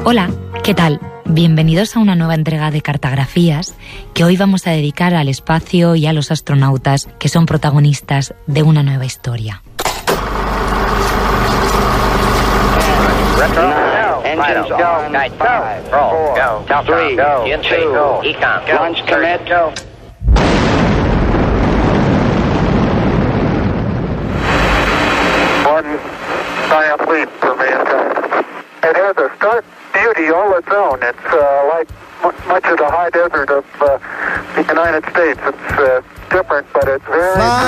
Hola, ¿qué tal? Bienvenidos a una nueva entrega de Cartografías que hoy vamos a dedicar al espacio y a los astronautas que son protagonistas de una nueva historia. Engines go. Guide 5. Roll. Go. Teltron. Go. TNC. Go. Econ. Go. Launch commit. Go. One giant leap for mankind. It has a stark beauty all its own. It's like much of the high desert of the United States. It's different, but it's very...